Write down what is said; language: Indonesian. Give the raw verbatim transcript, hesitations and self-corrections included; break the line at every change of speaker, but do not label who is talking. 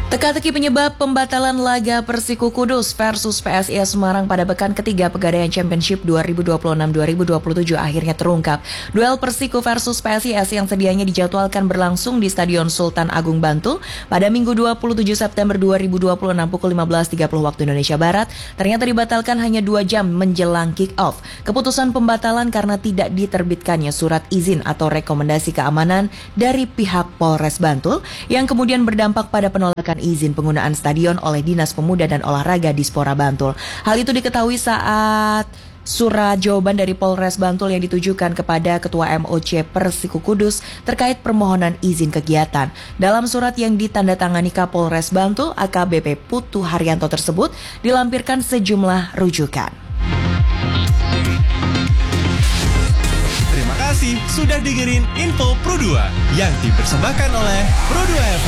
Teka-teki penyebab pembatalan laga Persiku Kudus versus P S I S Semarang pada pekan ketiga Pegadaian Championship dua ribu dua puluh enam dua ribu dua puluh tujuh akhirnya terungkap. Duel Persiku versus P S I S yang sedianya dijadwalkan berlangsung di Stadion Sultan Agung Bantul pada Minggu dua puluh tujuh September dua ribu dua puluh enam pukul lima belas tiga puluh waktu Indonesia Barat ternyata dibatalkan hanya dua jam menjelang kick-off. Keputusan pembatalan karena tidak diterbitkannya surat izin atau rekomendasi keamanan dari pihak Polres Bantul yang kemudian berdampak pada penolakan izin penggunaan stadion oleh Dinas Pemuda dan Olahraga Dispora Bantul. Hal itu diketahui saat surat jawaban dari Polres Bantul yang ditujukan kepada Ketua M O C Persiku Kudus terkait permohonan izin kegiatan. Dalam surat yang ditandatangani Kapolres Bantul A K B P Putu Haryanto tersebut dilampirkan sejumlah rujukan.
Terima kasih sudah dengerin Info Pro dua yang dipersembahkan oleh Pro dua F M.